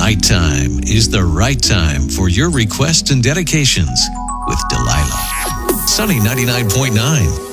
Nighttime is the right time for your requests and dedications with Delilah. Sunny 99.9.